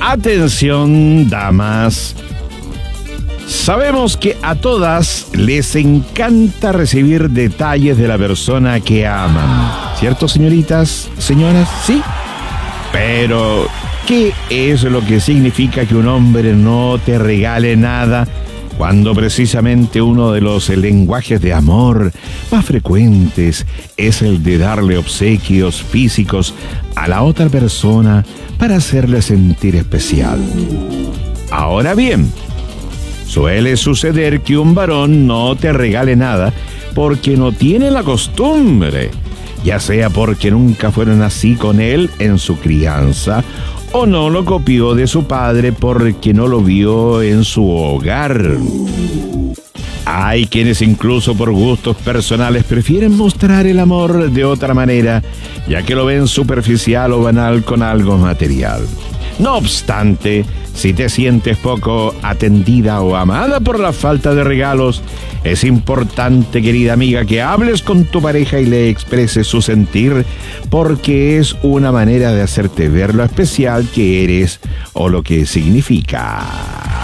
Atención, damas. Sabemos que a todas les encanta recibir detalles de la persona que aman. ¿Cierto, señoritas, señoras? ¿Sí? Pero, ¿qué es lo que significa que un hombre no te regale nada cuando precisamente uno de los lenguajes de amor más frecuentes es el de darle obsequios físicos a la otra persona para hacerle sentir especial? Ahora bien, suele suceder que un varón no te regale nada porque no tiene la costumbre, ya sea porque nunca fueron así con él en su crianza, o no lo copió de su padre porque no lo vio en su hogar. Hay quienes incluso por gustos personales prefieren mostrar el amor de otra manera, ya que lo ven superficial o banal con algo material. No obstante, si te sientes poco atendida o amada por la falta de regalos, es importante, querida amiga, que hables con tu pareja y le expreses su sentir, porque es una manera de hacerte ver lo especial que eres o lo que significa.